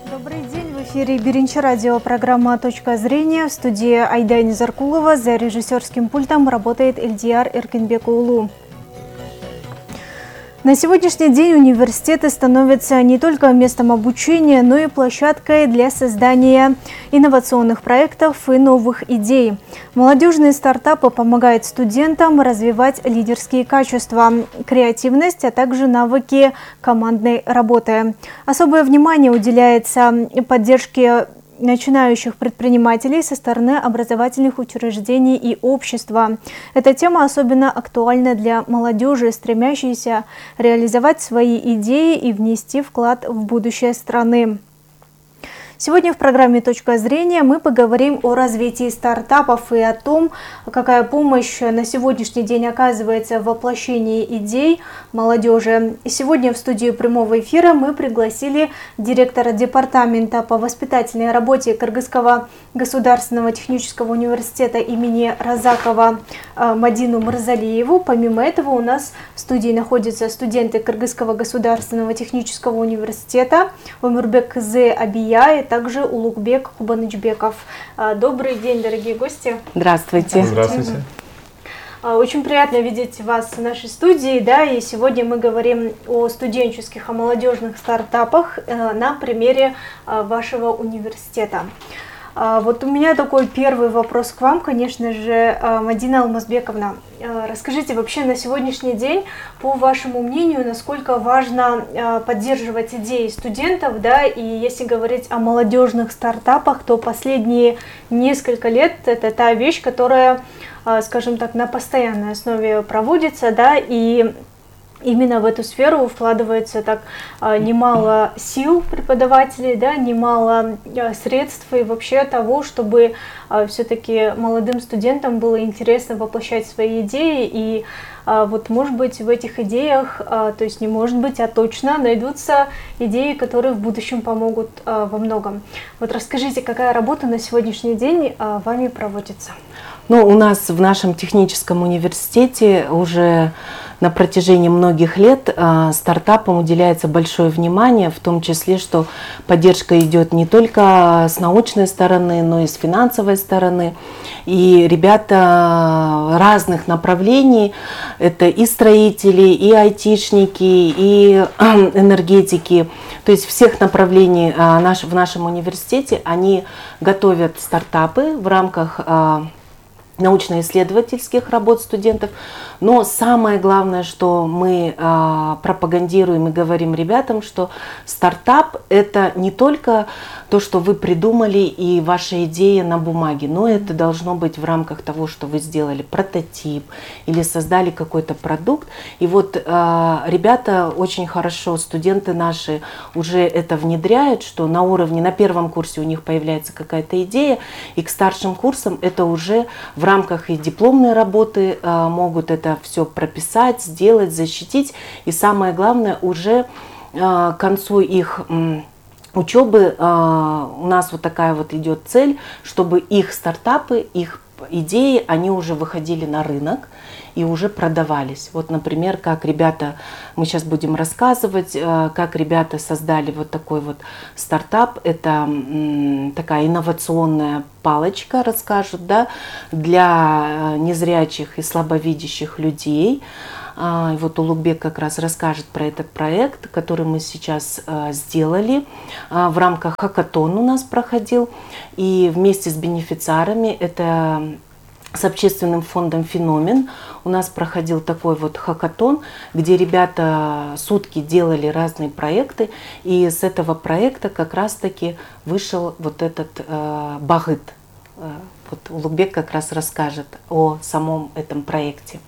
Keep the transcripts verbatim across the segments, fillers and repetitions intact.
Добрый день, в эфире Биринчи радио, программа «Точка зрения». В студии Айдайна Заркулова, за режиссерским пультом работает Эльдияр Эркинбекулу. На сегодняшний день университеты становятся не только местом обучения, но и площадкой для создания инновационных проектов и новых идей. Молодежные стартапы помогают студентам развивать лидерские качества, креативность, а также навыки командной работы. Особое внимание уделяется поддержке начинающих предпринимателей со стороны образовательных учреждений и общества. Эта тема особенно актуальна для молодежи, стремящейся реализовать свои идеи и внести вклад в будущее страны. Сегодня в программе «Точка зрения» мы поговорим о развитии стартапов и о том, какая помощь на сегодняшний день оказывается в воплощении идей молодежи. Сегодня в студию прямого эфира мы пригласили директора департамента по воспитательной работе Кыргызского государственного технического университета имени Разакова Мадину Мырзалиеву. Помимо этого у нас в студии находятся студенты Кыргызского государственного технического университета Омурбек Кызы Абия, также Улугбек Кубанычбеков. Добрый день, дорогие гости. Здравствуйте. Здравствуйте. Очень приятно видеть вас в нашей студии, да, и сегодня мы говорим о студенческих, о молодежных стартапах на примере вашего университета. Вот у меня такой первый вопрос к вам, конечно же, Мадина Алмазбековна. Расскажите, вообще на сегодняшний день, по вашему мнению, насколько важно поддерживать идеи студентов, да, и если говорить о молодежных стартапах, то последние несколько лет это та вещь, которая, скажем так, на постоянной основе проводится, да, и именно в эту сферу вкладывается так немало сил преподавателей, да, немало средств и вообще того, чтобы все-таки молодым студентам было интересно воплощать свои идеи. И вот, может быть, в этих идеях, то есть не может быть, а точно найдутся идеи, которые в будущем помогут во многом. Вот расскажите, какая работа на сегодняшний день вами проводится? Ну, у нас в нашем техническом университете уже на протяжении многих лет э, стартапам уделяется большое внимание, в том числе, что поддержка идет не только с научной стороны, но и с финансовой стороны. И ребята разных направлений, это и строители, и айтишники, и э, энергетики, то есть всех направлений э, наш, в нашем университете, они готовят стартапы в рамках э, научно-исследовательских работ студентов. Но самое главное, что мы э, пропагандируем и говорим ребятам, что стартап – это не только то, что вы придумали и ваша идея на бумаге, но это должно быть в рамках того, что вы сделали прототип или создали какой-то продукт. И вот э, ребята очень хорошо, студенты наши уже это внедряют, что на уровне, на первом курсе у них появляется какая-то идея, и к старшим курсам это уже в рамках и дипломной работы э, могут это все прописать, сделать, защитить. И самое главное, уже э, к концу их э, учебы э, у нас вот такая вот идет цель, чтобы их стартапы, их идеи, они уже выходили на рынок и уже продавались. Вот, например, как ребята, мы сейчас будем рассказывать, как ребята создали вот такой вот стартап. Это такая инновационная палочка, расскажут, да, для незрячих и слабовидящих людей. И вот Улугбек как раз расскажет про этот проект, который мы сейчас сделали. В рамках хакатон у нас проходил. И вместе с бенефициарами, это с общественным фондом «Феномен», у нас проходил такой вот хакатон, где ребята сутки делали разные проекты. И с этого проекта как раз-таки вышел вот этот э, багыт. Вот Улугбек как раз расскажет о самом этом проекте.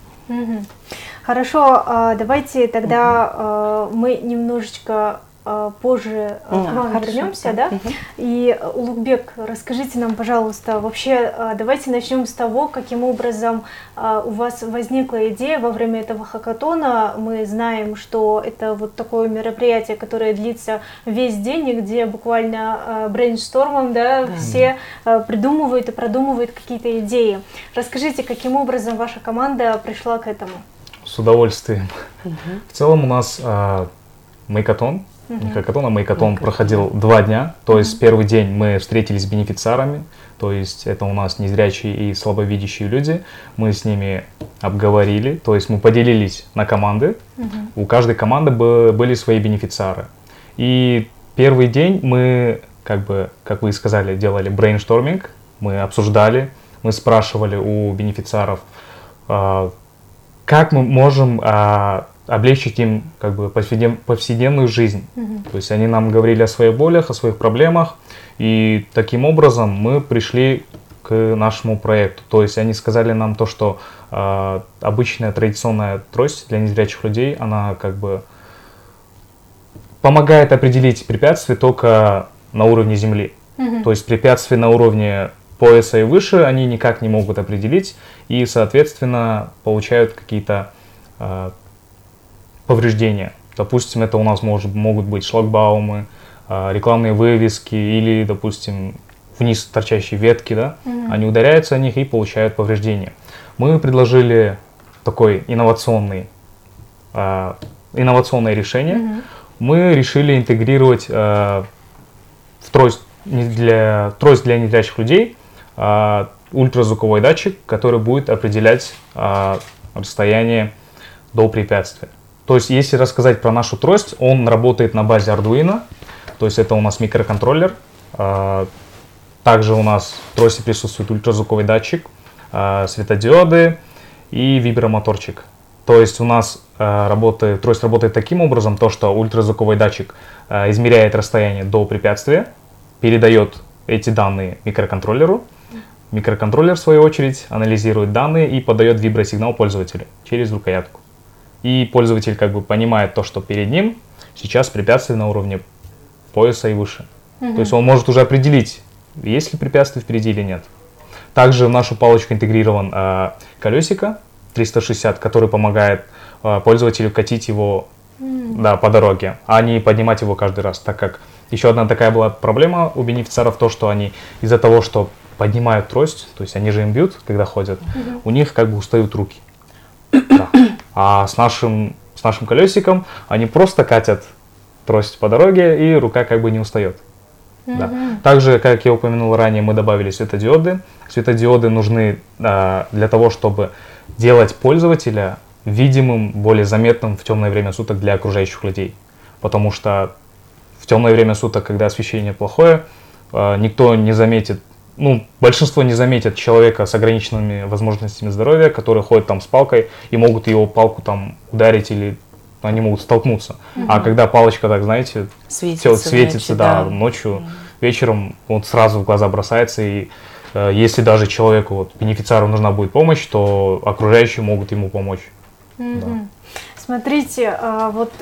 Хорошо, давайте тогда угу. мы немножечко позже к вам Хорошо. вернемся, да? Угу. И, Улугбек, расскажите нам, пожалуйста, вообще давайте начнем с того, каким образом у вас возникла идея во время этого хакатона. Мы знаем, что это вот такое мероприятие, которое длится весь день, и где буквально брейнштормом, да, да. все придумывают и продумывают какие-то идеи. Расскажите, каким образом ваша команда пришла к этому? С удовольствием. Угу. В целом у нас Мейкатон. не хакатон, а майкатон проходил два дня. То есть первый день мы встретились с бенефициарами, то есть это у нас незрячие и слабовидящие люди. Мы с ними обговорили, то есть мы поделились на команды. У каждой команды были свои бенефициары. И первый день мы, как бы, как вы и сказали, делали брейншторминг, мы обсуждали, мы спрашивали у бенефициаров, как мы можем облегчить им как бы повседневную жизнь. Mm-hmm. То есть они нам говорили о своих болях, о своих проблемах, и таким образом мы пришли к нашему проекту. То есть они сказали нам то, что э, обычная традиционная трость для незрячих людей, она как бы помогает определить препятствия только на уровне земли. Mm-hmm. То есть препятствия на уровне пояса и выше они никак не могут определить, и, соответственно, получают какие-то э, повреждения. Допустим, это у нас может, могут быть шлагбаумы, рекламные вывески или, допустим, вниз торчащие ветки, да? Mm-hmm. Они ударяются о них и получают повреждения. Мы предложили такое инновационный, э, инновационное решение. Mm-hmm. Мы решили интегрировать э, в трость для, трость для незрячих людей э, ультразвуковой датчик, который будет определять э, расстояние до препятствия. То есть, если рассказать про нашу трость, он работает на базе Arduino, то есть это у нас микроконтроллер. Также у нас в трости присутствует ультразвуковой датчик, светодиоды и вибромоторчик. То есть у нас работает, трость работает таким образом, то, что ультразвуковой датчик измеряет расстояние до препятствия, передает эти данные микроконтроллеру. Микроконтроллер, в свою очередь, анализирует данные и подает вибросигнал пользователю через рукоятку. И пользователь как бы понимает то, что перед ним сейчас препятствие на уровне пояса и выше. Mm-hmm. То есть он может уже определить, есть ли препятствие впереди или нет. Также в нашу палочку интегрирован э, колесико триста шестьдесят, который помогает э, пользователю катить его mm-hmm. да, по дороге, а не поднимать его каждый раз. Так как еще одна такая была проблема у бенефициаров, то, что они из-за того, что поднимают трость, то есть они же им бьют, когда ходят, mm-hmm. у них как бы устают руки. Да. А с нашим, с нашим колесиком они просто катят трость по дороге, и рука как бы не устает. Mm-hmm. Да. Также, как я упомянул ранее, мы добавили светодиоды. Светодиоды нужны а, для того, чтобы делать пользователя видимым, более заметным в темное время суток для окружающих людей. Потому что в темное время суток, когда освещение плохое, а, никто не заметит, ну, большинство не заметит человека с ограниченными возможностями здоровья, который ходит там с палкой и могут его палку там ударить или они могут столкнуться. Mm-hmm. А когда палочка, так знаете, светится, светится ночью, да, да. ночью, mm-hmm. вечером, он сразу в глаза бросается. И э, если даже человеку, вот, бенефициару нужна будет помощь, то окружающие могут ему помочь. Mm-hmm. Да. Смотрите, вот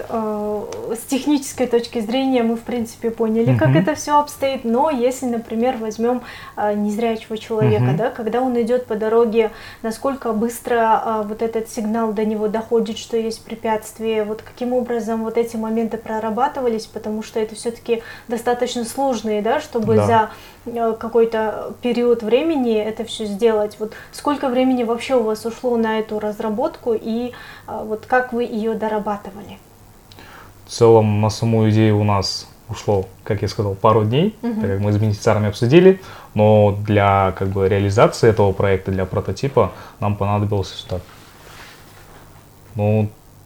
с технической точки зрения мы, в принципе, поняли, mm-hmm. как это все обстоит, но если, например, возьмем незрячего человека, mm-hmm. да, когда он идет по дороге, насколько быстро вот этот сигнал до него доходит, что есть препятствие, вот каким образом вот эти моменты прорабатывались, потому что это все-таки достаточно сложные, да, чтобы да. за какой-то период времени это все сделать. Вот сколько времени вообще у вас ушло на эту разработку и вот как вы ее дорабатывали? В целом на саму идею у нас ушло, как я сказал, пару дней, uh-huh. так как мы с бенефициарами обсудили, но для как бы реализации этого проекта, для прототипа нам понадобилось так. Ну,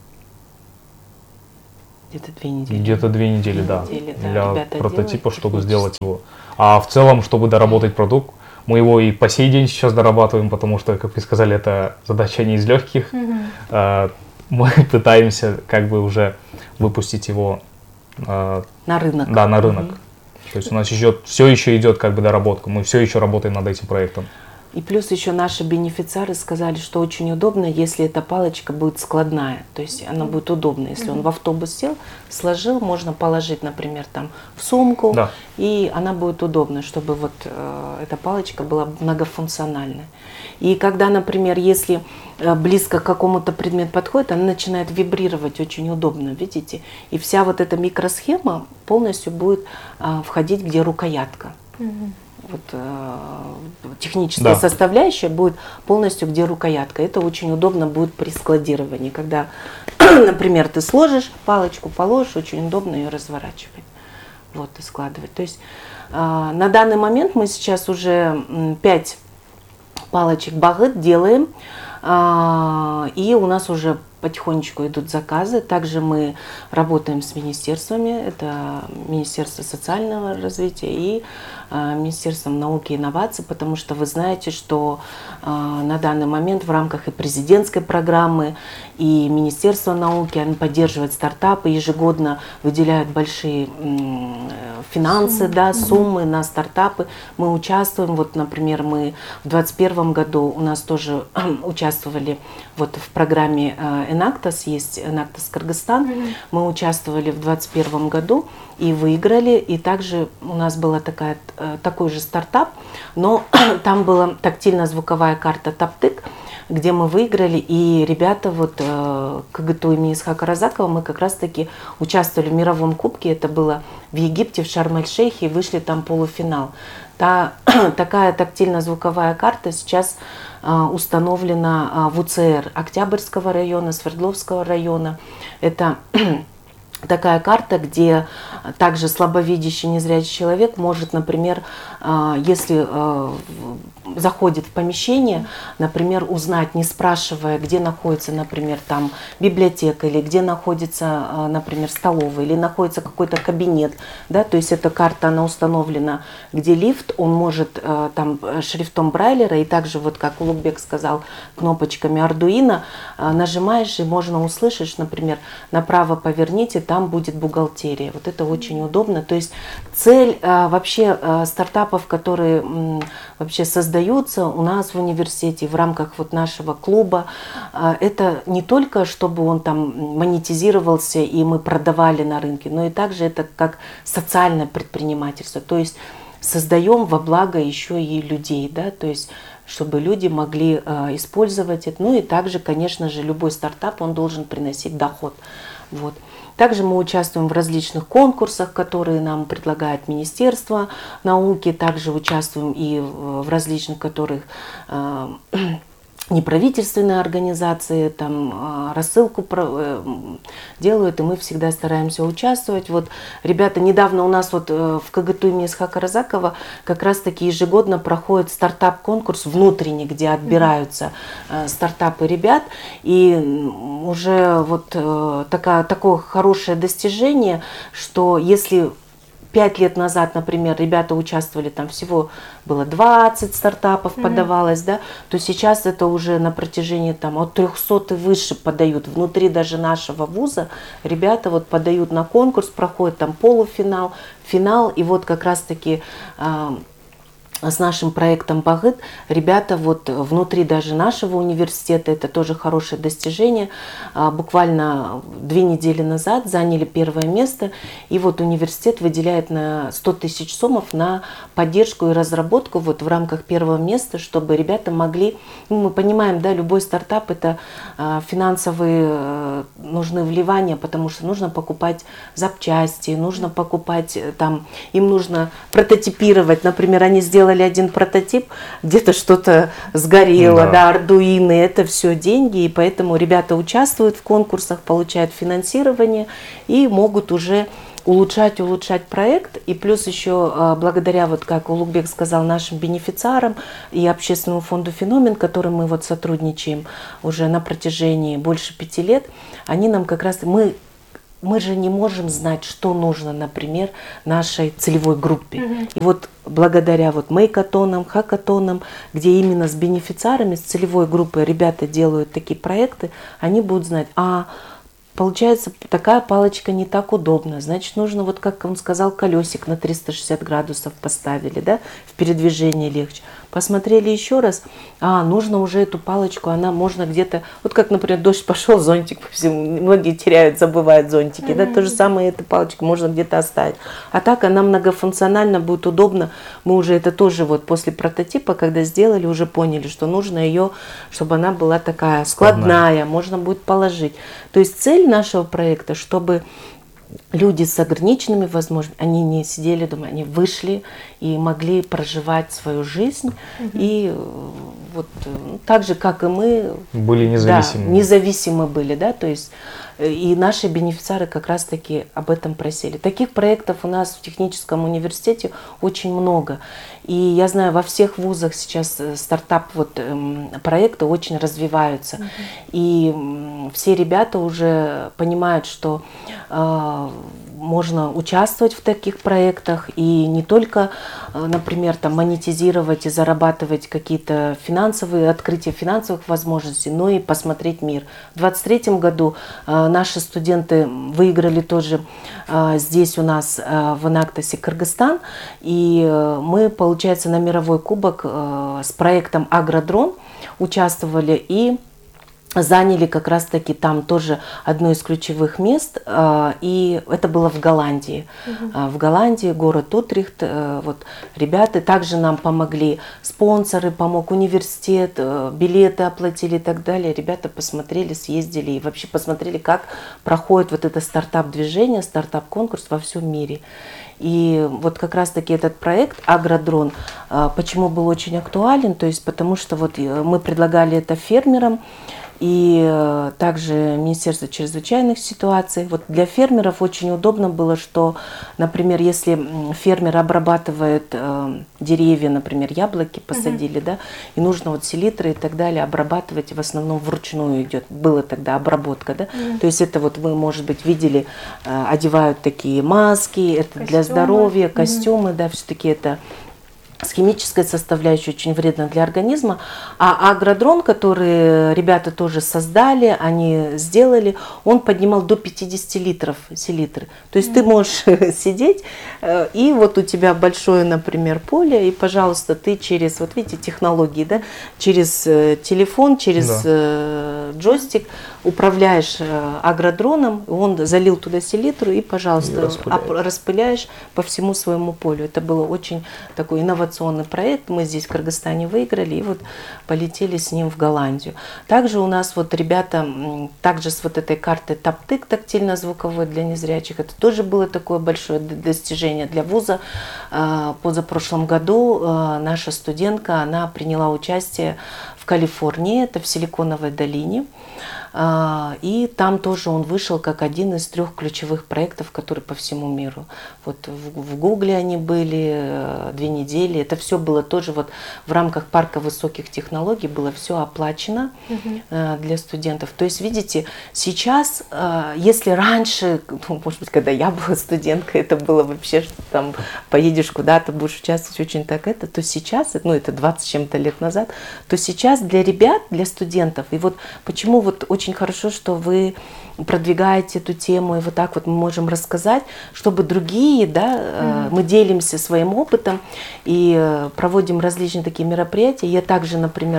где-то две недели. Где-то две недели, две да, недели, да, для прототипа, чтобы сделать его. А в целом, чтобы доработать продукт, мы его и по сей день сейчас дорабатываем, потому что, как вы сказали, это задача не из легких. Mm-hmm. Мы пытаемся как бы уже выпустить его на рынок. Да, на рынок. Mm-hmm. То есть у нас еще, все еще идет как бы доработка, мы все еще работаем над этим проектом. И плюс еще наши бенефициары сказали, что очень удобно, если эта палочка будет складная. То есть она будет удобна. Если mm-hmm. он в автобус сел, сложил, можно положить, например, там в сумку, да. и она будет удобна, чтобы вот э, эта палочка была многофункциональная. И когда, например, если э, близко к какому-то предмету подходит, она начинает вибрировать очень удобно, видите? И вся вот эта микросхема полностью будет э, входить, где рукоятка. Mm-hmm. вот, э, техническая да. составляющая будет полностью, где рукоятка. Это очень удобно будет при складировании, когда, например, ты сложишь палочку, положишь, очень удобно ее разворачивать, вот, и складывать. То есть э, на данный момент мы сейчас уже пять палочек Багыт делаем, э, и у нас уже потихонечку идут заказы. Также мы работаем с министерствами, это Министерство социального развития и э, Министерством науки и инноваций, потому что вы знаете, что э, на данный момент в рамках и президентской программы, и Министерство науки, они поддерживают стартапы, ежегодно выделяют большие э, финансы, суммы. Да, суммы mm-hmm. на стартапы. Мы участвуем, вот, например, мы в двадцать первом году у нас тоже участвовали вот в программе э, Enactus, есть Enactus Кыргызстан. Mm-hmm. Мы участвовали в двадцать первом году и выиграли. И также у нас была такая, такой же стартап, но там была тактильно-звуковая карта Таптык, где мы выиграли. И ребята, вот КГТУ имени Исхака Разакова, мы как раз-таки участвовали в мировом кубке. Это было в Египте, в Шарм-эль-Шейхе, и вышли там в полуфинал. Та, такая тактильно-звуковая карта сейчас а, установлена а, в УЦР Октябрьского района, Свердловского района. Это такая карта, где также слабовидящий, незрячий человек может, например, а, если а, заходит в помещение, например, узнать, не спрашивая, где находится, например, там библиотека, или где находится, например, столовая, или находится какой-то кабинет, да, то есть эта карта, она установлена, где лифт, он может там шрифтом Брайлера, и также, вот как Улугбек сказал, кнопочками Ардуино нажимаешь, и можно услышать, например, направо поверните, там будет бухгалтерия. Вот это очень удобно. То есть цель вообще стартапов, которые вообще создают Создаются у нас в университете в рамках вот нашего клуба. Это не только, чтобы он там монетизировался и мы продавали на рынке, но и также это как социальное предпринимательство. То есть создаем во благо еще и людей, да, то есть чтобы люди могли использовать это. Ну и также, конечно же, любой стартап, он должен приносить доход. Вот. Также мы участвуем в различных конкурсах, которые нам предлагает Министерство науки. Также участвуем и в различных, которых э, неправительственные организации там рассылку делают, и мы всегда стараемся участвовать. Вот ребята, недавно у нас вот в КГТУ имени Исхака Разакова как раз-таки ежегодно проходит стартап-конкурс внутренний, где отбираются стартапы ребят, и уже вот такая, такое хорошее достижение, что если Пять лет назад, например, ребята участвовали, там всего было двадцать стартапов, mm-hmm. подавалось, да, то сейчас это уже на протяжении там от трёхсот и выше подают. Внутри даже нашего вуза ребята вот подают на конкурс, проходит там полуфинал, финал, и вот как раз-таки э, с нашим проектом Багыт ребята вот внутри даже нашего университета, это тоже хорошее достижение, буквально две недели назад заняли первое место, и вот университет выделяет на сто тысяч сомов на поддержку и разработку вот в рамках первого места, чтобы ребята могли, ну, мы понимаем, да, любой стартап это финансовые нужны вливания, потому что нужно покупать запчасти, нужно покупать там, им нужно прототипировать, например, они сделали один прототип, где-то что-то сгорело, да, да Ардуино, это все деньги, и поэтому ребята участвуют в конкурсах, получают финансирование и могут уже улучшать, улучшать проект. И плюс еще благодаря, вот как Улугбек сказал, нашим бенефициарам и общественному фонду «Феномен», которым мы вот сотрудничаем уже на протяжении больше пяти лет, они нам как раз, мы Мы же не можем знать, что нужно, например, нашей целевой группе. Mm-hmm. И вот благодаря вот мейкатонам, хакатонам, где именно с бенефициарами, с целевой группой ребята делают такие проекты, они будут знать, а получается, такая палочка не так удобна, значит, нужно, вот как он сказал, колесик на триста шестьдесят градусов поставили, да, в передвижении легче. Посмотрели еще раз, а, нужно уже эту палочку, она можно где-то, вот как, например, дождь пошел, зонтик по всему, многие теряют, забывают зонтики, mm-hmm. да, то же самое, эту палочку можно где-то оставить. А так она многофункциональна, будет удобно, мы уже это тоже вот после прототипа, когда сделали, уже поняли, что нужно ее, чтобы она была такая складная, складная. Можно будет положить. То есть цель нашего проекта, чтобы люди с ограниченными возможностями, они не сидели дома, они вышли и могли проживать свою жизнь. Mm-hmm. И вот так же, как и мы, были независимы. Да, независимы были, да, то есть и наши бенефициары как раз-таки об этом просили. Таких проектов у нас в техническом университете очень много. И я знаю, во всех вузах сейчас стартап вот, проекты очень развиваются. Mm-hmm. И все ребята уже понимают, что э, можно участвовать в таких проектах и не только, например, там, монетизировать и зарабатывать какие-то финансовые, открытие финансовых возможностей, но и посмотреть мир. В двадцать третьем году э, наши студенты выиграли тоже э, здесь у нас э, в Инактосе Кыргызстан, и э, мы, получается, на мировой кубок э, с проектом «Агродрон» участвовали и заняли как раз-таки там тоже одно из ключевых мест, и это было в Голландии. Uh-huh. В Голландии, город Утрехт, вот ребята также нам помогли, спонсоры помог, университет, билеты оплатили и так далее. Ребята посмотрели, съездили и вообще посмотрели, как проходит вот это стартап-движение, стартап-конкурс во всем мире. И вот как раз-таки этот проект «Агродрон», почему был очень актуален, то есть потому что вот мы предлагали это фермерам, и также Министерство чрезвычайных ситуаций. Вот для фермеров очень удобно было, что, например, если фермер обрабатывает э, деревья, например, яблоки посадили, uh-huh. да, и нужно вот селитры и так далее обрабатывать, в основном вручную идет, была тогда обработка, да, uh-huh. то есть это вот вы, может быть, видели, э, одевают такие маски, это костюмы. Для здоровья, костюмы, uh-huh. да, все-таки это с химической составляющей очень вредно для организма. А агродрон, который ребята тоже создали, они сделали, он поднимал до пятидесяти литров селитры. То есть mm. ты можешь сидеть, и вот у тебя большое, например, поле, и, пожалуйста, ты через, вот видите, технологии, да, через телефон, через да. джойстик управляешь агродроном, он залил туда селитру, и, пожалуйста, и распыляешь. распыляешь по всему своему полю. Это было очень такой инновационный проект. Мы здесь в Кыргызстане выиграли и вот полетели с ним в Голландию. Также у нас вот ребята, также с вот этой картой ТАПТЫК, тактильно-звуковой для незрячих, это тоже было такое большое достижение для вуза. Позапрошлом году наша студентка, она приняла участие в Калифорнии, это в Силиконовой долине. И там тоже он вышел как один из трех ключевых проектов, которые по всему миру. Вот в Гугле они были две недели. Это все было тоже вот в рамках парка высоких технологий, было все оплачено uh-huh. для студентов. То есть, видите, сейчас, если раньше, ну, может быть, когда я была студенткой, это было вообще, что там поедешь куда-то, будешь участвовать очень так это, то сейчас, ну это двадцать с чем-то лет назад, то сейчас для ребят, для студентов, и вот почему вот очень хорошо, что вы продвигаете эту тему, и вот так вот мы можем рассказать, чтобы другие, да, mm-hmm. мы делимся своим опытом и проводим различные такие мероприятия. Я также, например,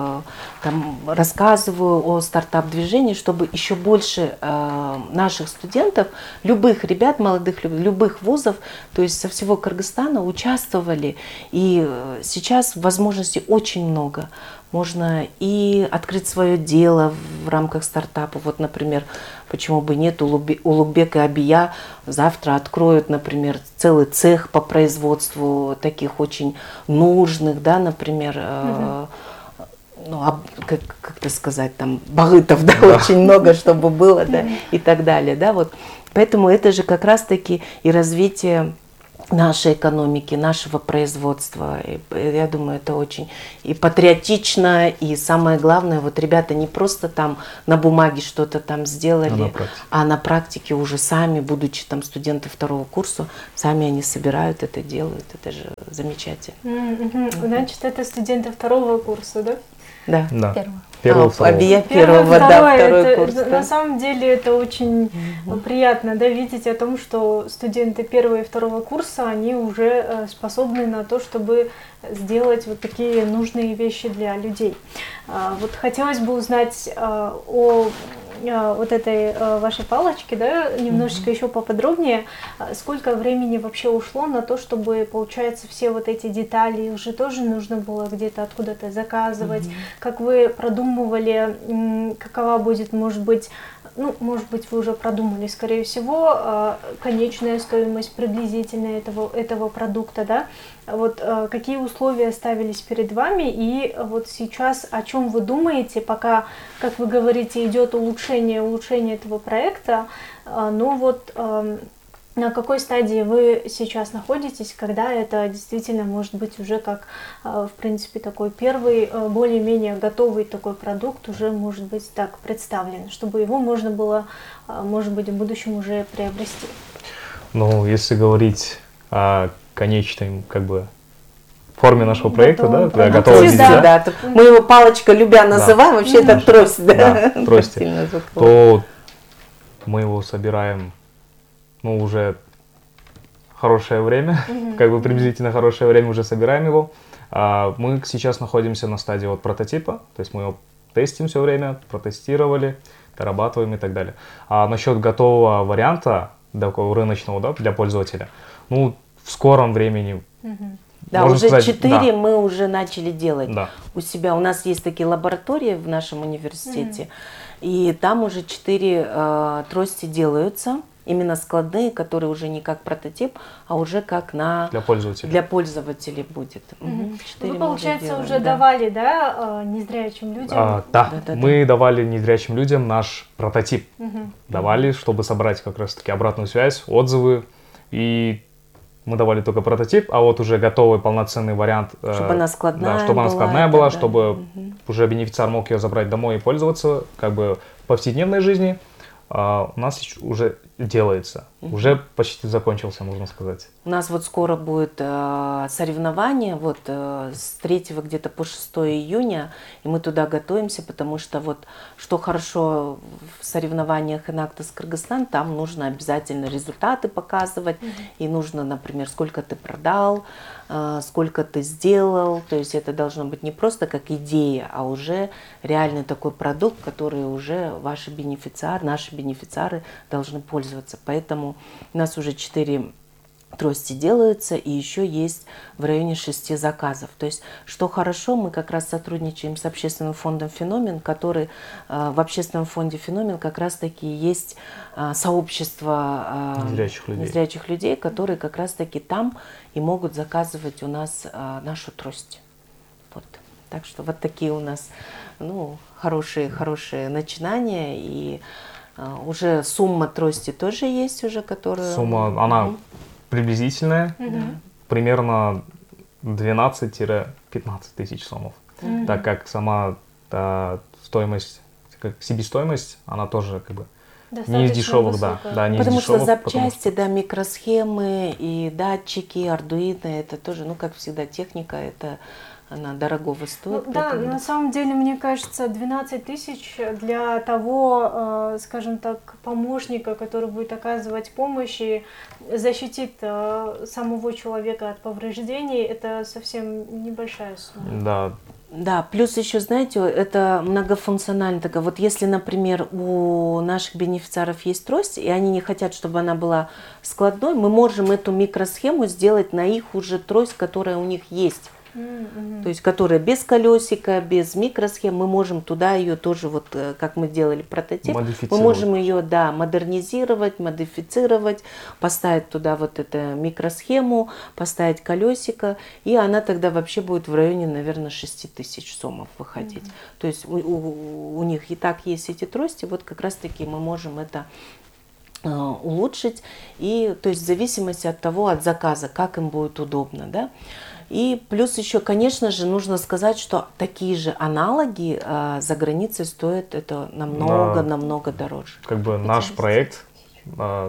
там, рассказываю о стартап-движении, чтобы еще больше наших студентов, любых ребят, молодых, любых вузов, то есть со всего Кыргызстана участвовали. И сейчас возможностей очень много. Можно и открыть свое дело в рамках стартапа. Вот, например, почему бы нет, Улугбек и Абия завтра откроют, например, целый цех по производству таких очень нужных, да, например, mm-hmm. э, ну, как, как это сказать, там, багытов, да, да. очень много, чтобы было, да, mm-hmm. и так далее, да, вот. Поэтому это же как раз-таки и развитие нашей экономики, нашего производства. И, я думаю, это очень и патриотично, и самое главное, вот ребята не просто там на бумаге что-то там сделали, а на практике, а на практике уже сами, будучи там студенты второго курса, сами они собирают это, делают. Это же замечательно. Mm-hmm. Значит, это студенты второго курса, да? Да. да. Первого. Первого, а, Абия первого, второй, да, второй это, курс. На да. самом деле это очень угу. приятно, да, видеть о том, что студенты первого и второго курса, они уже способны на то, чтобы сделать вот такие нужные вещи для людей. Вот хотелось бы узнать о вот этой вашей палочке, да, немножечко mm-hmm. еще поподробнее, сколько времени вообще ушло на то, чтобы, получается, все вот эти детали, их же тоже нужно было где-то откуда-то заказывать, mm-hmm. как вы продумывали, какова будет, может быть, ну, может быть, вы уже продумали, скорее всего, конечная стоимость приблизительно этого, этого продукта, да? Вот какие условия ставились перед вами, и вот сейчас о чем вы думаете, пока, как вы говорите, идет улучшение, улучшение этого проекта, но вот на какой стадии вы сейчас находитесь, когда это действительно может быть уже как, в принципе, такой первый, более-менее готовый такой продукт уже может быть так представлен, чтобы его можно было, может быть, в будущем уже приобрести? Ну, если говорить о конечной, как бы, форме нашего проекта, да, да, готового виде, да, да, да. Мы его палочка любя называем, да. Вообще это трость, да, да, трости, то мы его собираем, ну, уже хорошее время, mm-hmm. как бы приблизительно хорошее время уже собираем его. А, мы сейчас находимся на стадии вот прототипа, то есть мы его тестим все время, протестировали, дорабатываем и так далее. А насчет готового варианта, такого рыночного, да, для пользователя, ну, в скором времени. Mm-hmm. Да, уже сказать, четыре да. мы уже начали делать да. у себя. У нас есть такие лаборатории в нашем университете, mm-hmm. и там уже четыре э, трости делаются. Именно складные, которые уже не как прототип, а уже как на для пользователей, для пользователей будет. Угу. Вы, получается, уже, уже да. давали, да, незрячим людям? А, да. Да, да, мы да. давали незрячим людям наш прототип. Угу. Давали, чтобы собрать как раз-таки обратную связь, отзывы. И мы давали только прототип, а вот уже готовый полноценный вариант. Чтобы она складная да, чтобы была. она складная была, да. чтобы угу. уже бенефициар мог ее забрать домой и пользоваться как бы в повседневной жизни. Uh, у нас уже делается, mm-hmm. уже почти закончился, можно сказать. У нас вот скоро будет э, соревнование, вот э, с третьего где-то по шестое июня, и мы туда готовимся, потому что вот что хорошо в соревнованиях Enactus Кыргызстан, там нужно обязательно результаты показывать, mm-hmm. и нужно, например, сколько ты продал, э, сколько ты сделал, то есть это должно быть не просто как идея, а уже реальный такой продукт, который уже ваши бенефициары, наши бенефициары должны пользоваться. Поэтому у нас уже четыре трости делаются, и еще есть в районе шести заказов. То есть, что хорошо, мы как раз сотрудничаем с общественным фондом «Феномен», который э, в общественном фонде «Феномен» как раз-таки есть э, сообщество э, незрячих людей. незрячих людей, которые как раз-таки там и могут заказывать у нас э, нашу трость. Вот. Так что вот такие у нас ну, хорошие, хорошие начинания, и Uh, уже сумма трости тоже есть уже, которая... Сумма, она mm-hmm. приблизительная, mm-hmm. примерно двенадцать-пятнадцать тысяч сомов. Mm-hmm. Так как сама та, стоимость, как себестоимость, она тоже как бы достаточно не из дешевых, да, да, не потому из дешевых, что запчасти, потому что... да, микросхемы и датчики, ардуино, это тоже, ну, как всегда, техника, это... Она дорогого стоит. Ну, да, на самом деле, мне кажется, двенадцать тысяч для того, э, скажем так, помощника, который будет оказывать помощь и защитит э, самого человека от повреждений, это совсем небольшая сумма. Да. Да, плюс еще, знаете, это многофункционально. Вот если, например, у наших бенефициаров есть трость, и они не хотят, чтобы она была складной, мы можем эту микросхему сделать на их уже трость, которая у них есть. Mm-hmm. То есть, которая без колесика, без микросхем, мы можем туда ее тоже, вот как мы делали прототип, мы можем ее, да, модернизировать, модифицировать, поставить туда вот эту микросхему, поставить колесико, и она тогда вообще будет в районе, наверное, шесть тысяч сомов выходить. Mm-hmm. То есть у, у, у них и так есть эти трости, вот как раз таки мы можем это улучшить, и то есть в зависимости от того, от заказа, как им будет удобно, да. И плюс еще, конечно же, нужно сказать, что такие же аналоги э, за границей стоят это намного-намного да. дороже. Как бы наш проект, э,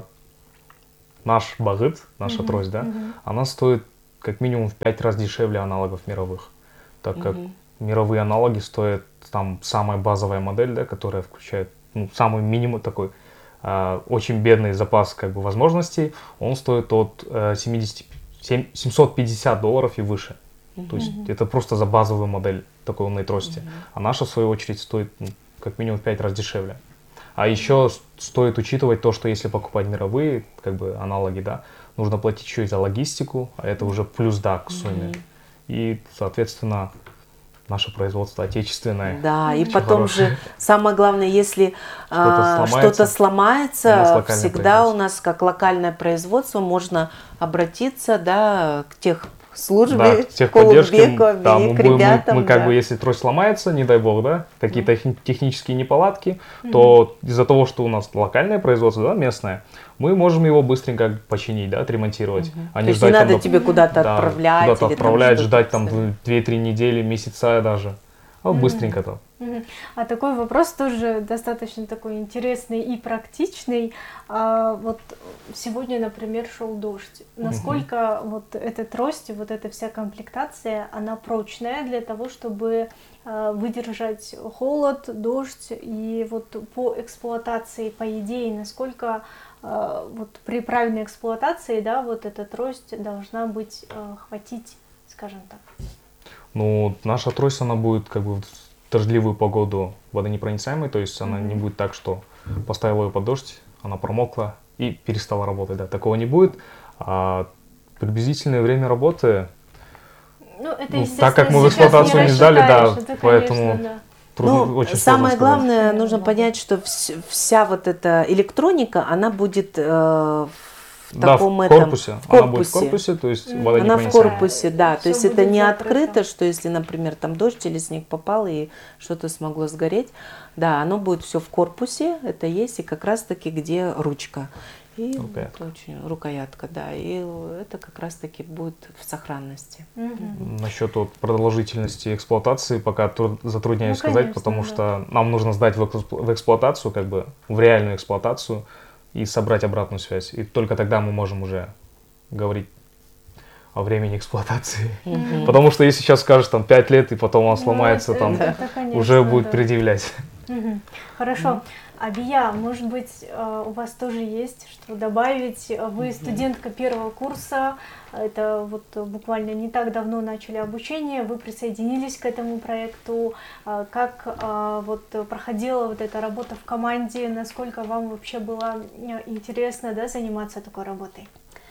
наш багыт, наша угу, трость, да, угу. она стоит как минимум в пять раз дешевле аналогов мировых, так как угу. мировые аналоги стоят, там самая базовая модель, да, которая включает ну, самый минимум такой, э, очень бедный запас как бы возможностей, он стоит от э, семидесяти семьсот пятьдесят долларов и выше. Uh-huh. То есть это просто за базовую модель такой умной трости. Uh-huh. А наша, в свою очередь, стоит ну, как минимум в пять раз дешевле. А еще стоит учитывать то, что если покупать мировые как бы, аналоги, да, нужно платить еще и за логистику, а это уже плюс, да, к сумме. Uh-huh. И, соответственно, наше производство отечественное. Да, и Очень потом хорошее. же самое главное, если Что-то а, сломается, что-то сломается, у нас локальное всегда у производство. нас как локальное производство можно обратиться, да, к тех Да, службе, к техподдержке, Колумбеку, да, мы, к будем- мы, ребятам. мы как да. бы, если трость сломается, не дай бог, да, какие-то техни- технические неполадки, то из-за того, что у нас локальное производство, да, местное, мы можем его быстренько починить, да, отремонтировать. А То не есть не ждать там, надо доп- тебе куда-то да, отправлять. куда-то или там отправлять, что-то ждать там постоянно. две-три недели, месяца даже. А вот быстренько там. Мгм. А такой вопрос тоже достаточно такой интересный и практичный. А, вот сегодня, например, шел дождь. Насколько вот эта трость, вот эта вся комплектация, она прочная для того, чтобы а, выдержать холод, дождь, и вот по эксплуатации, по идее, насколько а, вот при правильной эксплуатации, да, вот эта трость должна быть а, хватить, скажем так. Ну, наша трость, она будет как бы в дождливую погоду водонепроницаемой, то есть она не будет так, что поставила ее под дождь, она промокла и перестала работать, да, такого не будет. А приблизительное время работы, Ну, это, ну, естественно, так как мы в сейчас эксплуатацию не сдали, да, рассчитаешь, это, поэтому конечно, да. трудно, Ну, очень сложно самое сказать. главное, Конечно, нужно да. понять, что вс- вся вот эта электроника, она будет э, в Да, таком в этом, корпусе. в Она будет в корпусе. корпусе, то есть Мгм. Она в водонепроницаемая. корпусе, да. То Всё есть это будет не закрыто. открыто, что если, например, там дождь или снег попал и что-то смогло сгореть, да, оно будет все в корпусе, это есть, и как раз-таки где ручка. И Рукоятка. это очень рукоятка, да, и это как раз-таки будет в сохранности. Мгм. Насчет вот продолжительности эксплуатации пока труд- затрудняюсь Ну, сказать, конечно, потому да. что нам нужно сдать в, эксплу- в эксплуатацию, как бы в реальную эксплуатацию и собрать обратную связь. И только тогда мы можем уже говорить о времени эксплуатации. Мгм. Потому что если сейчас скажешь там пять лет и потом он Ну, сломается, это- там это, конечно, уже будет да. предъявлять. Мгм. Хорошо. Абия, может быть, э, у вас тоже есть что добавить? Вы студентка первого курса, это вот буквально не так давно начали обучение, вы присоединились к этому проекту. Э, Как э, вот проходила вот эта работа в команде? Насколько вам вообще было э, интересно, да, заниматься такой работой?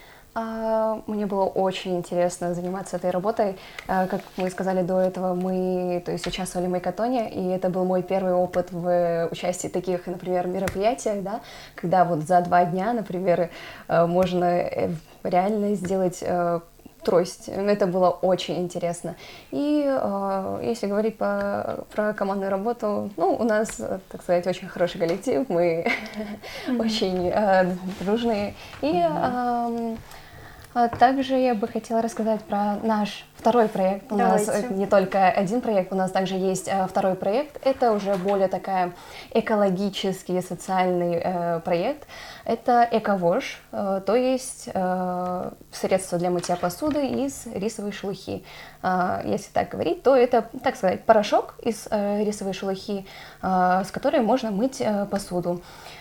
А, Мне было очень интересно заниматься этой работой. А, Как мы сказали до этого, мы, то есть, участвовали в Майкатоне, и это был мой первый опыт в участии в таких, например, мероприятиях, да, когда вот за два дня, например, э, можно э, реально сделать э, трость. Это было очень интересно. И э, если говорить по, про командную работу, ну, у нас, э, так сказать, очень хороший коллектив, мы очень э, дружные. И эм, а также я бы хотела рассказать про наш второй проект. У нас Давайте. э, не только один проект, у нас также есть э, второй проект. Это уже более такая экологический, социальный э, проект. Это эковош, э, то есть э, средство для мытья посуды из рисовой шелухи. Э, если так говорить, то это, так сказать, порошок из э, рисовой шелухи, э, с которой можно мыть э, посуду.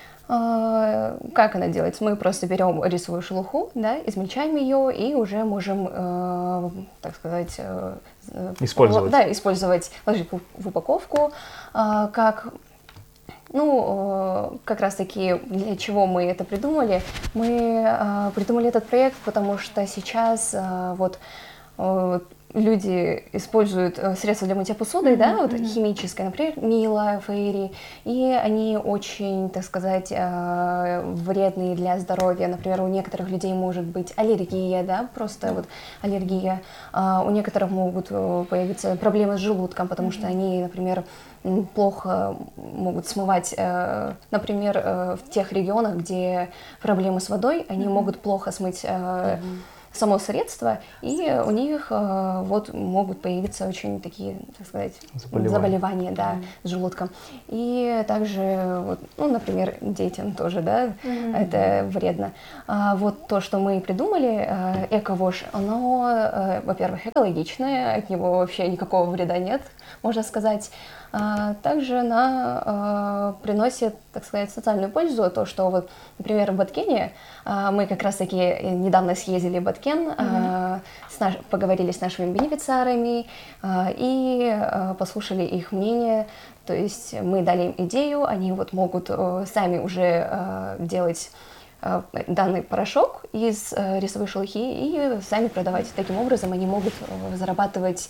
А, Как она делается? Мы просто берем рисовую шелуху, да, измельчаем ее и уже можем, э, так сказать, э, э, Использовать. Да, использовать, ложить в, в упаковку, а, как, ну, э, как раз-таки для чего мы это придумали? Мы э, придумали этот проект, потому что сейчас э, вот э, люди используют э, средства для мытья посуды, да, вот химическое, например, Мила, Фейри, и они очень, так сказать, э, вредные для здоровья. Например, у некоторых людей может быть аллергия, да, просто вот аллергия. А у некоторых могут э, появиться проблемы с желудком, потому что они, например, м, плохо могут смывать, э, например, э, в тех регионах, где проблемы с водой, они могут плохо смыть э, само средство, и у них э, вот могут появиться очень такие, так сказать, Заболевания. заболевания, да, с желудком. И также, вот, ну, например, детям тоже, да, это вредно. А вот то, что мы придумали, э, эковош, оно, э, во-первых, экологичное, от него вообще никакого вреда нет, можно сказать. А также она э, приносит, так сказать, социальную пользу, то, что вот, например, в Баткене, э, мы как раз-таки недавно съездили в Баткен, э, с наш, поговорили с нашими бенефициарами э, и э, послушали их мнение, то есть мы дали им идею, они вот могут э, сами уже э, делать э, данный порошок из э, рисовой шелухи и сами продавать. Таким образом они могут э, зарабатывать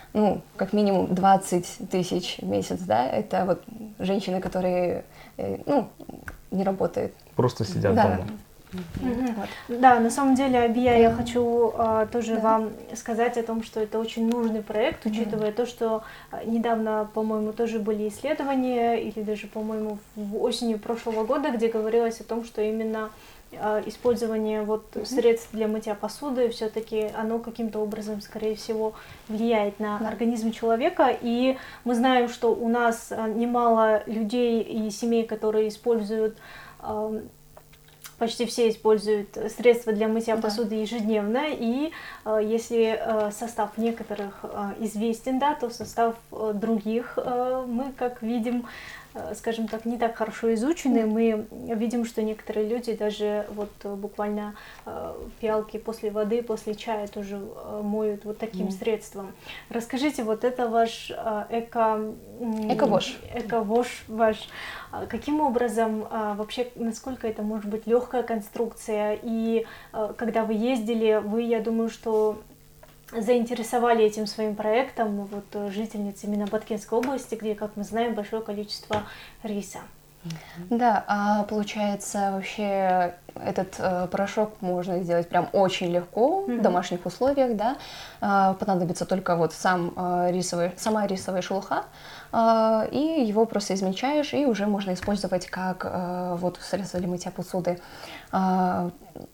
ну, как минимум двадцать тысяч в месяц, да, это вот женщины, которые, ну, не работают. Просто сидят да. дома. Mm-hmm. Вот. Да, на самом деле, Абия, я хочу а, тоже да. вам сказать о том, что это очень нужный проект, учитывая mm-hmm. то, что а, недавно, по-моему, тоже были исследования, или даже, по-моему, в осенью прошлого года, где говорилось о том, что именно а, использование вот mm-hmm. средств для мытья посуды, все-таки оно каким-то образом, скорее всего, влияет на mm-hmm. организм человека. И мы знаем, что у нас а, немало людей и семей, которые используют а, почти все используют средства для мытья да. посуды ежедневно, и э, если э, состав некоторых э, известен, да, то состав э, других э, мы, как видим, э, скажем так, не так хорошо изучены. Мы видим, что некоторые люди даже вот э, буквально э, пиалки после воды, после чая тоже э, моют вот таким mm. средством. Расскажите, вот это ваш э, эко... Эко-вош. Эко-вош ваш. Каким образом, вообще, насколько это может быть легкая конструкция? И когда вы ездили, вы, я думаю, что заинтересовали этим своим проектом вот, жительниц именно Баткенской области, где, как мы знаем, большое количество риса. Да, а получается, вообще этот э, порошок можно сделать прям очень легко mm-hmm. в домашних условиях, да. Э, понадобится только вот сам э, рисовый, сама рисовая шелуха, э, и его просто измельчаешь, и уже можно использовать как э, вот средство для мытья посуды. Э,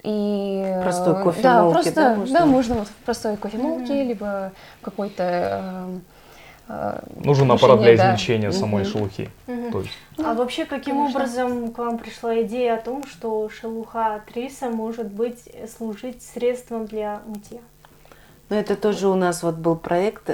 и простой кофемолке, да, просто, да, можно? Да, можно вот в простой кофемолке, mm-hmm. либо какой-то э, нужен аппарат для измельчения да. самой mm-hmm. шелухи. Mm-hmm. То есть. А вообще, каким Конечно. образом к вам пришла идея о том, что шелуха от риса может быть служить средством для мытья? Ну, это тоже у нас вот был проект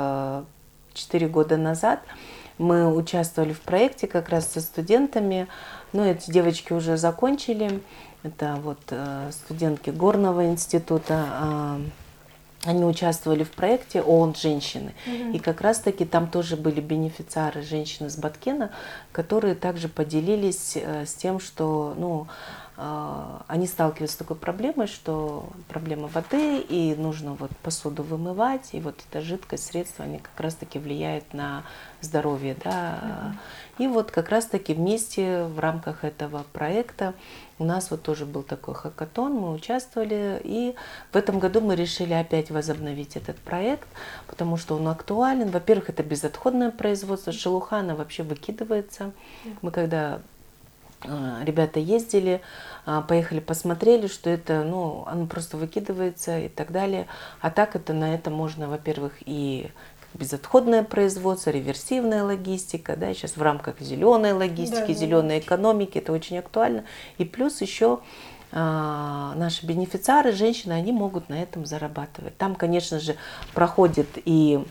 четыре года назад. Мы участвовали в проекте как раз со студентами. Ну, эти девочки уже закончили. Это вот студентки Горного института. Они участвовали в проекте ООН «Женщины». Mm-hmm. И как раз-таки там тоже были бенефициары, женщины с Баткена, которые также поделились э, с тем, что ну, э, они сталкиваются с такой проблемой, что проблема воды, и нужно вот посуду вымывать, и вот эта жидкость, средства, они как раз-таки влияют на здоровье. Да? Mm-hmm. И вот как раз-таки вместе в рамках этого проекта у нас вот тоже был такой хакатон, мы участвовали, и в этом году мы решили опять возобновить этот проект, потому что он актуален. Во-первых, это безотходное производство, шелуха, она вообще выкидывается. Мы когда э, ребята ездили, э, поехали, посмотрели, что это, ну, оно просто выкидывается и так далее. А так это на это можно, во-первых, и безотходное производство, реверсивная логистика, да, сейчас в рамках зеленой логистики, да, зеленой да. экономики, это очень актуально. И плюс еще а, наши бенефициары, женщины, они могут на этом зарабатывать. Там, конечно же, проходит и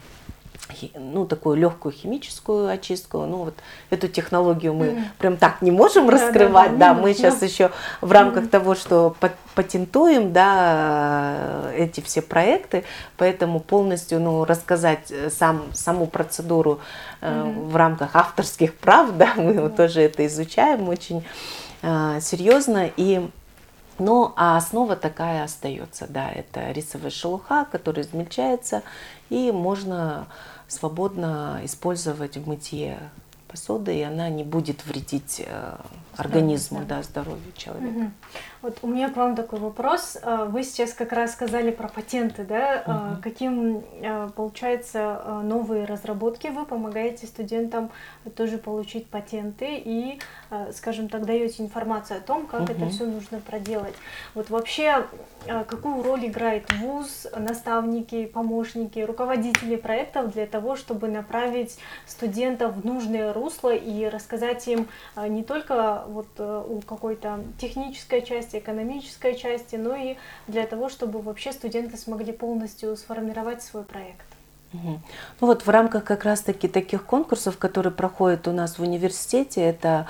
ну, такую легкую химическую очистку. Ну, вот эту технологию мы mm-hmm. прям так не можем да, раскрывать. Да, да, да, мы сейчас еще в рамках mm-hmm. того, что патентуем, да, эти все проекты, поэтому полностью ну, рассказать сам, саму процедуру mm-hmm. в рамках авторских прав, да, мы mm-hmm. тоже это изучаем очень э, серьезно. И ну, а основа такая остается, да, это рисовая шелуха, которая измельчается, и можно свободно использовать в мытье посуды, и она не будет вредить э, организму, да, здоровью человека. Угу. Вот у меня к вам такой вопрос. Вы сейчас как раз сказали про патенты, да? Угу. Каким, получается, новые разработки вы помогаете студентам тоже получить патенты и, скажем так, даете информацию о том, как угу. это все нужно проделать. Вот вообще, какую роль играет вуз, наставники, помощники, руководители проектов для того, чтобы направить студентов в нужное русло и рассказать им не только вот у какой-то технической части, экономической части, но и для того, чтобы вообще студенты смогли полностью сформировать свой проект. Угу. Ну вот в рамках как раз-таки таких конкурсов, которые проходят у нас в университете, это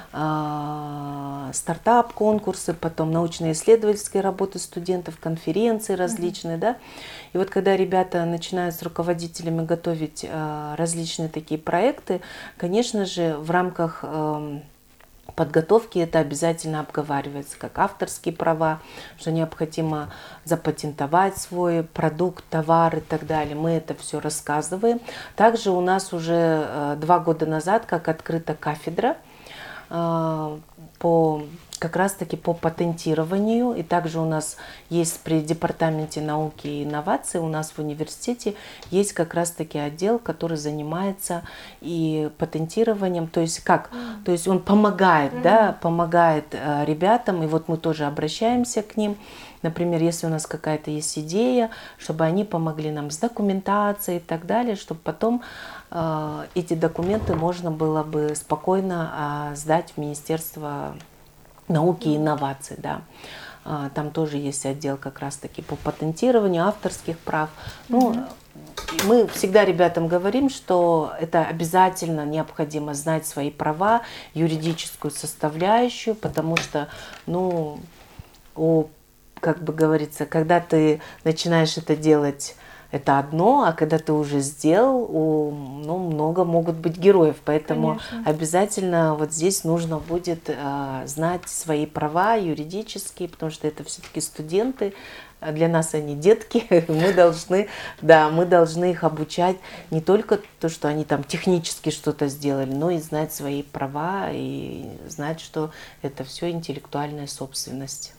э, стартап-конкурсы, потом научно-исследовательские работы студентов, конференции различные, угу. да. И вот когда ребята начинают с руководителями готовить э, различные такие проекты, конечно же, в рамках э, подготовке это обязательно обговаривается, как авторские права, что необходимо запатентовать свой продукт, товар и так далее. Мы это все рассказываем. Также у нас уже э, два года назад, как открыта кафедра э, по как раз-таки по патентированию, и также у нас есть при Департаменте науки и инноваций, у нас в университете есть как раз-таки отдел, который занимается и патентированием, то есть как, mm. то есть он помогает, mm-hmm. да, помогает э, ребятам, и вот мы тоже обращаемся к ним, например, если у нас какая-то есть идея, чтобы они помогли нам с документацией и так далее, чтобы потом э, эти документы можно было бы спокойно э, сдать в Министерство науки и инноваций, да. Там тоже есть отдел как раз-таки по патентированию авторских прав. Ну, mm-hmm. мы всегда ребятам говорим, что это обязательно необходимо знать свои права, юридическую составляющую, потому что, ну, о, как бы говорится, когда ты начинаешь это делать, это одно, а когда ты уже сделал, ну, много могут быть героев, поэтому Конечно. Обязательно вот здесь нужно будет э, знать свои права юридические, потому что это все-таки студенты, для нас они детки, мы должны, да, мы должны их обучать не только то, что они там технически что-то сделали, но и знать свои права и знать, что это все интеллектуальная собственность.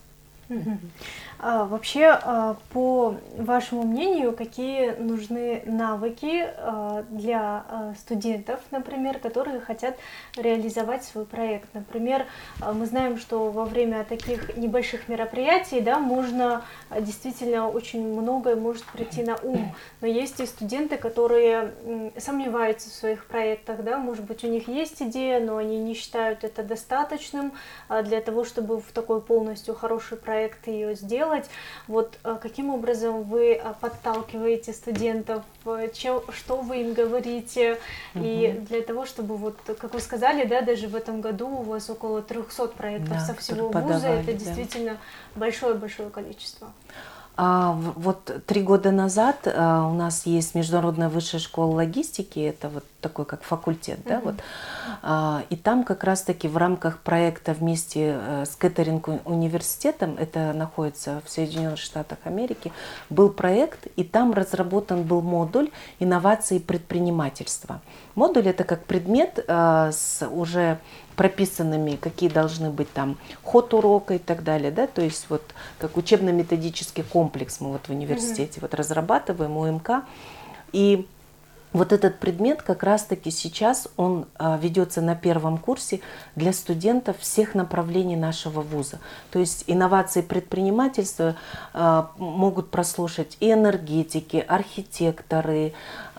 А, вообще, а, по вашему мнению, какие нужны навыки а, для а, студентов, например, которые хотят реализовать свой проект? Например, а, мы знаем, что во время таких небольших мероприятий, да, можно а, действительно очень многое может прийти на ум, но есть и студенты, которые м, сомневаются в своих проектах, да, может быть, у них есть идея, но они не считают это достаточным а, для того, чтобы в такой полностью хороший проект ее сделать. Вот каким образом вы подталкиваете студентов, чем, что вы им говорите, угу. и для того, чтобы, вот, как вы сказали, да, даже в этом году у вас около трехсот проектов да, со всего вуза, это да. действительно большое-большое количество. А, вот три года назад а, у нас есть Международная высшая школа логистики, это вот такой как факультет, mm-hmm. да, вот, а, и там как раз-таки в рамках проекта вместе а, с Кеттеринг университетом, это находится в Соединенных Штатах Америки, был проект, и там разработан был модуль инновации и предпринимательства. Модуль это как предмет а, с уже прописанными, какие должны быть там ход урока и так далее, да, то есть вот как учебно-методический комплекс мы вот в университете mm-hmm. вот разрабатываем, УМК, и вот этот предмет как раз-таки сейчас он а, ведется на первом курсе для студентов всех направлений нашего вуза. То есть инновации предпринимательства а, могут прослушать и энергетики, архитекторы,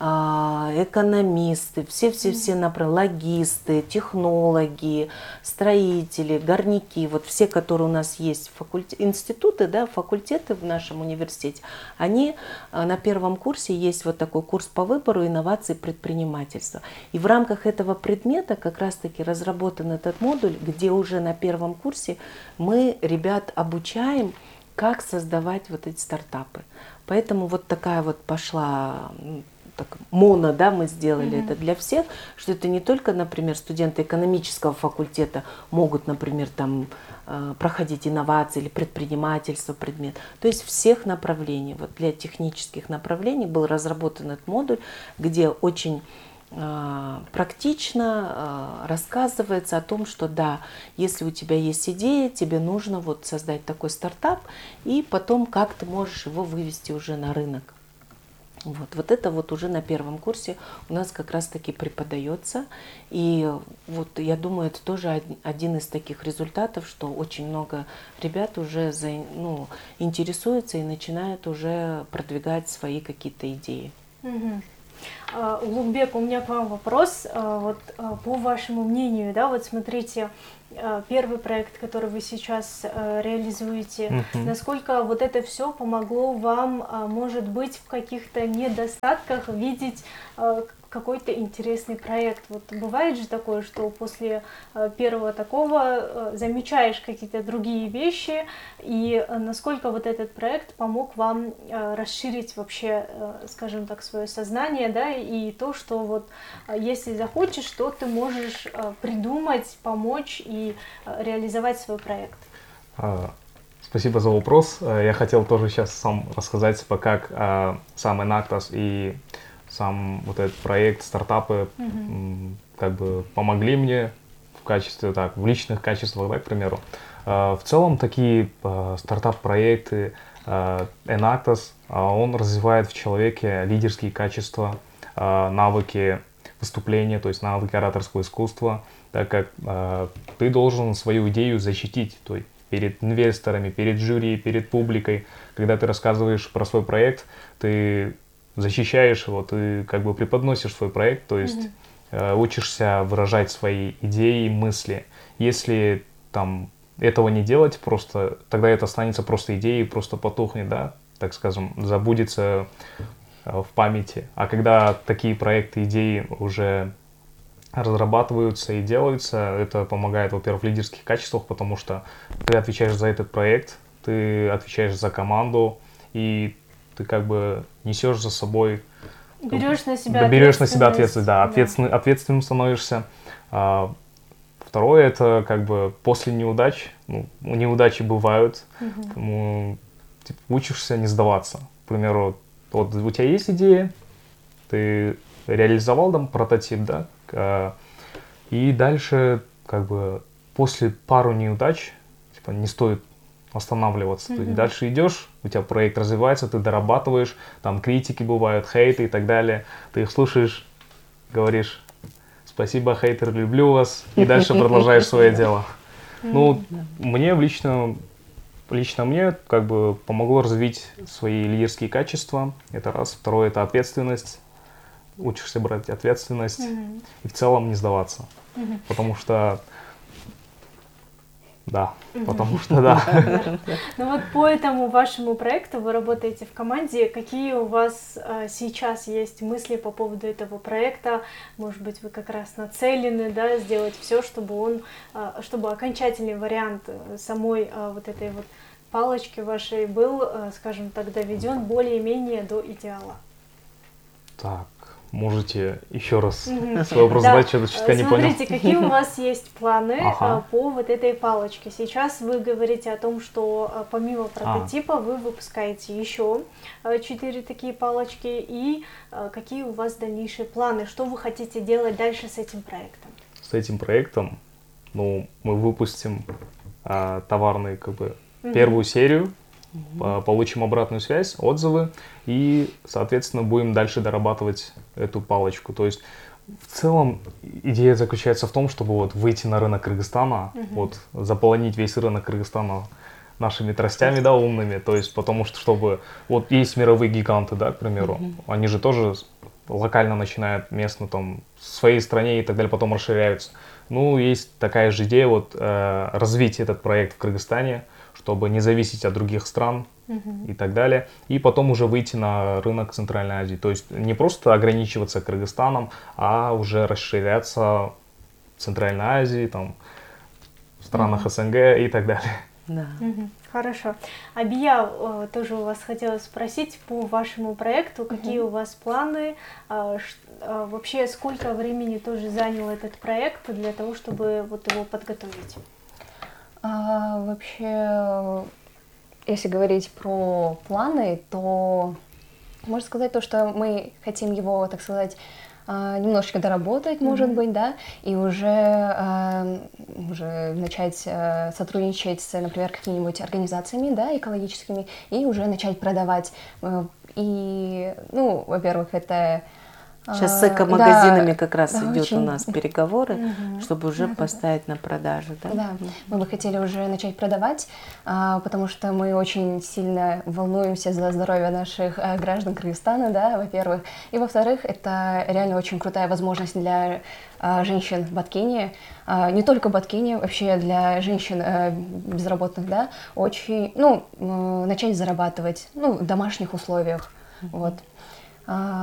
а, экономисты, все-все-все направления, логисты, технологи, строители, горняки, вот все, которые у нас есть, факульт... институты, да, факультеты в нашем университете, они а, на первом курсе есть вот такой курс по выбору инноваций инновации предпринимательства. И в рамках этого предмета как раз-таки разработан этот модуль, где уже на первом курсе мы ребят обучаем, как создавать вот эти стартапы. Поэтому вот такая вот пошла так, моно, да, мы сделали mm-hmm. это для всех, что это не только, например, студенты экономического факультета могут, например, там проходить инновации или предпринимательство предмет. То есть всех направлений. Вот для технических направлений был разработан этот модуль, где очень э, практично э, рассказывается о том, что да, если у тебя есть идея, тебе нужно вот создать такой стартап, и потом как ты можешь его вывести уже на рынок. Вот, вот это вот уже на первом курсе у нас как раз-таки преподается. И вот я думаю, это тоже один из таких результатов, что очень много ребят уже за, ну, интересуются и начинают уже продвигать свои какие-то идеи. Угу. Улугбек, у меня к вам вопрос. Вот, по вашему мнению, да, вот смотрите, первый проект, который вы сейчас реализуете, uh-huh. насколько вот это все помогло вам, может быть, в каких-то недостатках видеть какой-то интересный проект. Вот бывает же такое, что после э, первого такого э, замечаешь какие-то другие вещи, и э, насколько вот этот проект помог вам э, расширить вообще, э, скажем так, свое сознание, да, и то, что вот э, если захочешь, то ты можешь э, придумать, помочь и э, реализовать свой проект. А, Спасибо за вопрос. Э, Я хотел тоже сейчас сам рассказать, типа, как а, сам Enactus и сам вот этот проект, стартапы, м, как бы помогли мне в качестве, так, в личных качествах, да, к примеру. А, В целом такие а, стартап-проекты, а, Enactus, а, он развивает в человеке лидерские качества, а, навыки выступления, то есть навыки ораторского искусства, так как а, ты должен свою идею защитить, то есть перед инвесторами, перед жюри, перед публикой. Когда ты рассказываешь про свой проект, ты защищаешь его, ты как бы преподносишь свой проект, то есть э, учишься выражать свои идеи, мысли. Если там этого не делать, просто тогда это останется просто идеей, просто потухнет, да, так скажем, забудется э, в памяти. А когда такие проекты, идеи уже разрабатываются и делаются, это помогает, во-первых, в лидерских качествах, потому что ты отвечаешь за этот проект, ты отвечаешь за команду, и ты как бы несешь за собой... Берешь на себя да, берешь на себя ответственность. ответственность, да, ответственный, ответственным становишься. А, второе, это как бы после неудач, ну, неудачи бывают, поэтому, типа, учишься не сдаваться. К примеру, вот у тебя есть идея, ты реализовал там прототип, да, а, и дальше как бы после пару неудач, типа, не стоит останавливаться. Mm-hmm. Ты дальше идешь, у тебя проект развивается, ты дорабатываешь, там критики бывают, хейты и так далее. Ты их слушаешь, говоришь: спасибо, хейтер, люблю вас, и дальше продолжаешь свое дело. Ну, мне лично, лично мне как бы помогло развить свои лидерские качества. Это раз. Второе — это ответственность. Учишься брать ответственность и в целом не сдаваться. Потому что Да, потому что да. Ну вот по этому вашему проекту вы работаете в команде. Какие у вас а, сейчас есть мысли по поводу этого проекта? Может быть, вы как раз нацелены, да, сделать все, чтобы он, а, чтобы окончательный вариант самой а, вот этой вот палочки вашей был, а, скажем так, доведен более-менее до идеала. Так. Можете еще раз Mm-hmm. свой вопрос да. задать, что-то чуть-чуть не понял. Смотрите, какие у вас есть планы ага. по вот этой палочке. Сейчас вы говорите о том, что помимо прототипа а. вы выпускаете еще четыре такие палочки. И какие у вас дальнейшие планы? Что вы хотите делать дальше с этим проектом? С этим проектом, ну, мы выпустим а, товарный, как бы, mm-hmm. первую серию. Mm-hmm. Получим обратную связь, отзывы и, соответственно, будем дальше дорабатывать эту палочку. То есть в целом идея заключается в том, чтобы вот выйти на рынок Кыргызстана, mm-hmm. вот заполонить весь рынок Кыргызстана нашими тростями, да, умными. То есть потому что, чтобы вот есть мировые гиганты, да, к примеру, mm-hmm. они же тоже локально начинают местно там в своей стране и так далее, потом расширяются. Ну, есть такая же идея вот э, развить этот проект в Кыргызстане, чтобы не зависеть от других стран uh-huh. и так далее, и потом уже выйти на рынок Центральной Азии. То есть не просто ограничиваться Кыргызстаном, а уже расширяться в Центральной Азии, там, в странах uh-huh. СНГ и так далее. Да. Uh-huh. Хорошо. Абия, тоже у вас хотела спросить по вашему проекту, какие uh-huh. у вас планы, вообще сколько времени тоже занял этот проект для того, чтобы вот его подготовить? А, вообще, если говорить про планы, то можно сказать то, что мы хотим его, так сказать, немножечко доработать, mm-hmm. может быть, да, и уже, уже начать сотрудничать с, например, какими-нибудь организациями, да, экологическими, и уже начать продавать. И, ну, во-первых, это... Сейчас с эко-магазинами да, как раз да, идет очень... у нас переговоры, угу. чтобы уже да, поставить да. на продажу. Да? Да, мы бы хотели уже начать продавать, потому что мы очень сильно волнуемся за здоровье наших граждан Кыргызстана, да, во-первых. И во-вторых, это реально очень крутая возможность для женщин Баткении, не только Баткении, вообще для женщин безработных, да, очень, ну, начать зарабатывать, ну, в домашних условиях, вот.